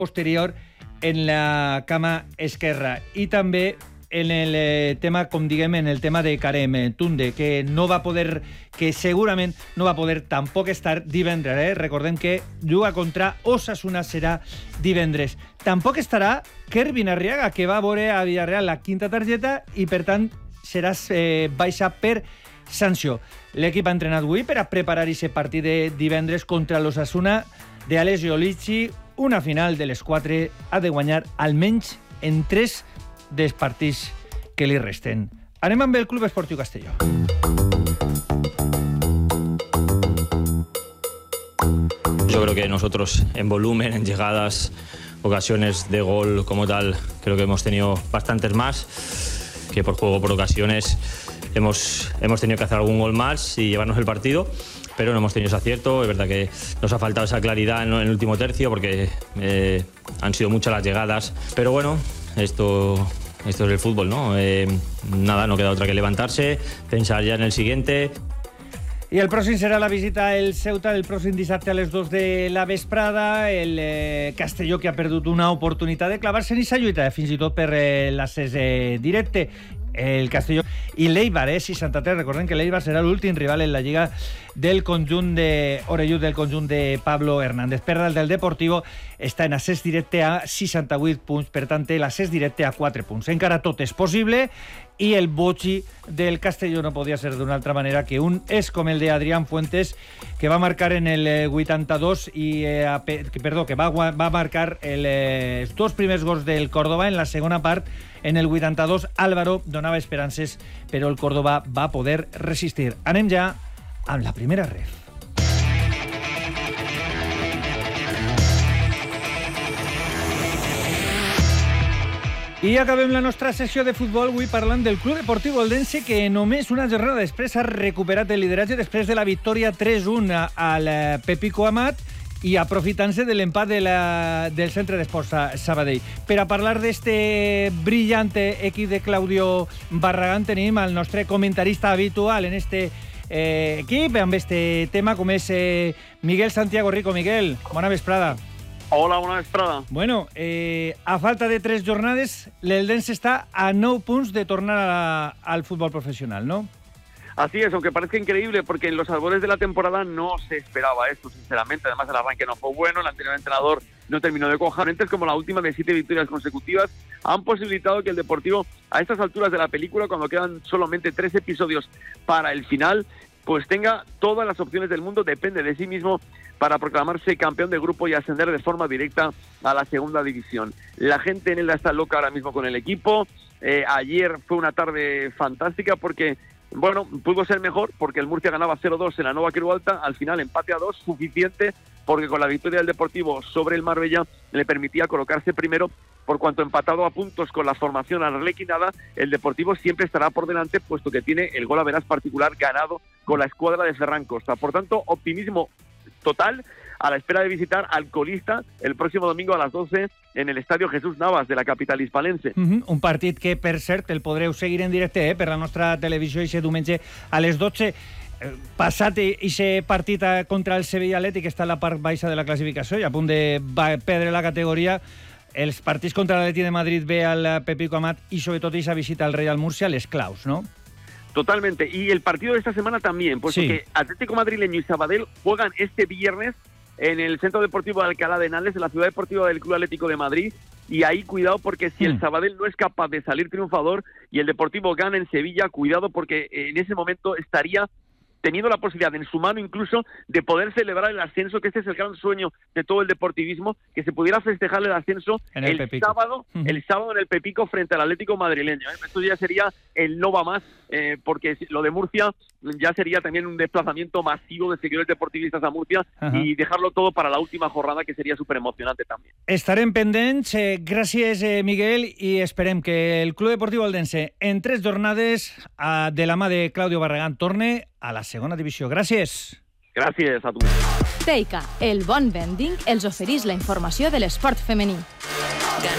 posterior en la cama esquerra i també en el tema, com diguem, en el tema de Karem Tunde, que no va poder, que segurament no va poder tampoc estar divendres. Recordem que juga contra Osasuna serà divendres. Tampoc estarà Kervin Arriaga, que va veure a Villarreal la quinta targeta i, per tant, seràs baixa per sanció. L'equip ha entrenat avui per a preparar aquest partit de divendres contra l'Osasuna d'Alessio Lici. Una final de les 4 ha de guanyar almenys en 3 dels partits que li resten. Anem amb el Club Esportiu Castelló. Yo creo que nosotros en volumen, en llegadas, ocasiones de gol como tal, creo que hemos tenido bastantes más, que por juego, por ocasiones, hemos tenido que hacer algún gol más y llevarnos el partido, pero no hemos tenido ese acierto. Es verdad que nos ha faltado esa claridad en el último tercio porque han sido muchas las llegadas, pero bueno, esto es el fútbol, ¿no? Nada, no queda otra que levantarse, pensar ya en el siguiente. I el pròxim serà la visita al Ceuta el pròxim dissabte a les 2 de la vesprada. El Castelló, que ha perdut una oportunitat de clavar-se en aquesta lluita, fins i tot per l'accés directe. El Castelló i l'Eibar, 63. Recordem que l'Eibar serà l'últim rival en la Lliga del conjunt de Orellut, del conjunt de Pablo Hernández. Per dalt del Deportivo està en accés directe a 68 punts, per tant l'accés directe a 4 punts. Encara tot és possible i el boig del Castelló no podia ser d'una altra manera que un és com el d'Adrián Fuentes, que va marcar en el 82 que va marcar els dos primers gols del Córdoba en la segona part. En el 82 Álvaro donava esperances, però el Córdoba va poder resistir. Anem ja amb la primera ref. I acabem la nostra sessió de futbol avui parlant del Club Deportiu Oldense, que només una jornada després ha recuperat el lideratge després de la victòria 3-1 al Pepico Amat i aprofitant-se de l'empat del Centre d'Esports Sabadell. Per a parlar d'este brillant equip de Claudio Barragán tenim el nostre comentarista habitual en este equip, amb este tema, com és Miguel Santiago Rico. Miguel, bona vesprada. Hola, bona vesprada. Bueno, a falta de 3 jornades, l'Eldense está a 9 puntos de tornar al fútbol profesional, ¿no? Así es, aunque parezca increíble, porque en los albores de la temporada no se esperaba esto, sinceramente. Además, el arranque no fue bueno, el anterior entrenador no terminó de cuajar. Entonces, como la última de 7 victorias consecutivas, han posibilitado que el Deportivo, a estas alturas de la película, cuando quedan solamente 3 episodios para el final, pues tenga todas las opciones del mundo, depende de sí mismo, para proclamarse campeón de grupo y ascender de forma directa a la segunda división. La gente en Elda está loca ahora mismo con el equipo. Ayer fue una tarde fantástica porque, bueno, pudo ser mejor porque el Murcia ganaba 0-2 en la Nova Creu Alta. Al final empate a 2, suficiente, porque con la victoria del Deportivo sobre el Marbella le permitía colocarse primero, por cuanto empatado a puntos con la formación arlequinada, el Deportivo siempre estará por delante, puesto que tiene el gol a veras particular ganado con la escuadra de Ferran Costa. Por tanto, optimismo total a la espera de visitar al colista el próximo domingo a las 12 en el Estadio Jesús Navas de la capital hispalense. Un partit que, per cert, el podreu seguir en directe per la nostra televisió aquest diumenge a les 12. Passat aquest partit contra el Sevilla Atlètic, que està a la part baixa de la classificació i a punt de perdre la categoria, els partits contra l'Atlètic de Madrid ve al Pepico Amat y sobre todo esa visita al Real Murcia les claus, ¿no? Totalmente, y el partido de esta semana también, puesto que Atlético Madrileño y Sabadell juegan este viernes en el Centro Deportivo de Alcalá de Henares, en la ciudad deportiva del Club Atlético de Madrid, y ahí cuidado porque si el Sabadell no es capaz de salir triunfador y el Deportivo gana en Sevilla, cuidado porque en ese momento estaría teniendo la posibilidad en su mano incluso de poder celebrar el ascenso, que este es el gran sueño de todo el deportivismo, que se pudiera festejar el ascenso el sábado en el Pepico frente al Atlético madrileño. Esto ya sería el no va más, porque lo de Murcia ya sería también un desplazamiento masivo de seguidores deportivistas a Murcia y dejarlo todo para la última jornada, que sería súper emocionante también. Estarem pendents. Gràcies, Miguel, i esperem que el Club Deportiu Oldense en 3 jornades de la mà de Claudio Barragán torne a la segona divisió. Gràcies. Gràcies a tu. Teica, el bon vending, els oferís la informació de l'esport femení.